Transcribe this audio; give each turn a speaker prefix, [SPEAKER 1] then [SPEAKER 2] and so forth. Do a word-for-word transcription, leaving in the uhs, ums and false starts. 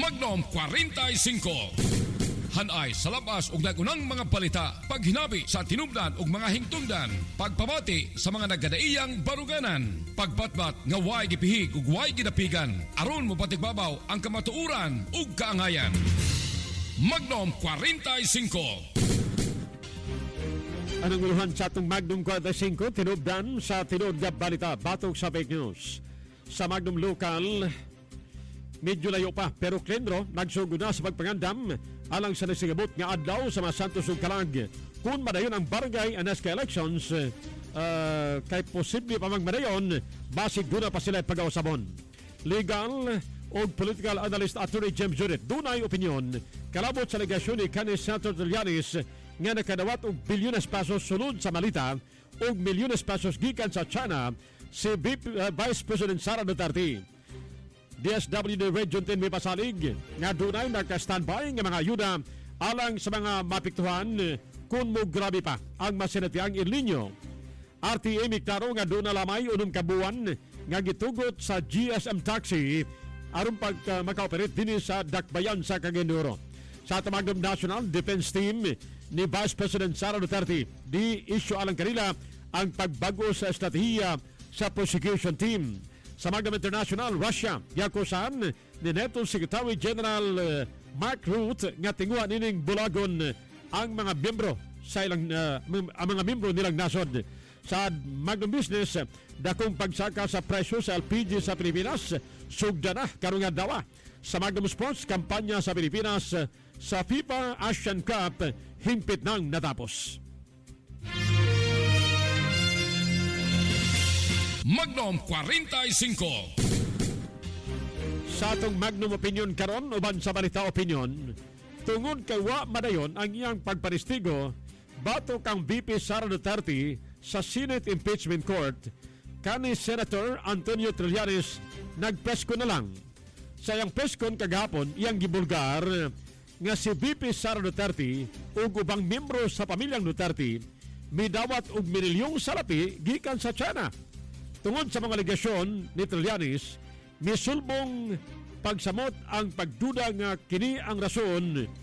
[SPEAKER 1] Magnum forty-five. Hanay sa labas og nagunang mga balita, paghinabi sa tinubdan og mga hingtungdan, pagpamati sa mga nagadaiyang baruganan, pagbatbat nga way gipihig ug way gidapigan, aron mo patigbabaw ang kamatuuran ug kaangayan. Magnum forty-five.
[SPEAKER 2] Anong uluhan sa itong Magnum forty-five, tinubdan sa tinud nga balita, batok sa fake news. Sa Magnum Local, medyo layo pa pero klendro nagsugod na sa pagpangandam alang sa nasigabot nga adlaw sa mga Santos ug Calag. Kung madayon ang barangay Anasca elections, uh, kay posible pa magmadayon basig doon pa sila pag-ausabon. Legal o political analyst Attorney James Judith dunay opinyon kalabot sa legasyon ni Canis Santos Trillanes nga nakadawat og bilyones pesos sulod sa malita og milyones pesos gikan sa China si uh, Vice President Sara Duterte. D S W D Region ten may pasalig nga dunay nagka-standby nga mga ayuda alang sa mga mapiktuhan kung mo grabe pa ang masinatiang El Nino. R T A miklaro nga doon na lamay unong kabuan nga gitugot sa G S M Taxi aron pag uh, maka-operate din sa Dakbayan sa Cagayan. Sa Tamagdom National Defense Team ni Vice President Sara Duterte, di issue alang kanila ang pagbago sa estratehiya sa prosecution team. Sa Magnum International, Russia, yakusan ni Neto Secretary General uh, Mark Rutte nga tinguha nining bulagon ang mga miyembro sa ilang uh, ang mga miyembro nilang nasod. Sa Magnum Business, dakong pagsaka sa presyo sa L P G sa Pilipinas, sugda na karong adlaw. Sa Magnum Sports, kampanya sa Pilipinas sa FIFA Asian Cup himpit nang natapos.
[SPEAKER 1] Magnum forty-five.
[SPEAKER 2] Sa atong Magnum Opinion karon uban sa Balita Opinion, tungod kay wa madayon ang iyang pagpanistigo batok ang V P Sara Duterte sa Senate Impeachment Court, kani Senator Antonio Trillanes nagpresko na lang. Sa iyang preskon kagahapon, iyang gibulgar nga si V P Sara Duterte ug ubang miyembro sa pamilyang Duterte midawat og milyong salapi gikan sa China. Tungod sa mga legasyon ni Trillanes, misulbong pagsamot ang pagduda nga kini ang rason